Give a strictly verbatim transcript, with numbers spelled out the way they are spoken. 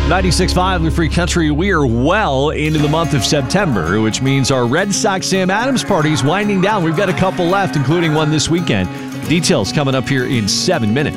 ninety-six point five The Free Country. We are well into the month of September, which means our Red Sox Sam Adams party is winding down. We've got a couple left, including one this weekend. Details coming up here in seven minutes.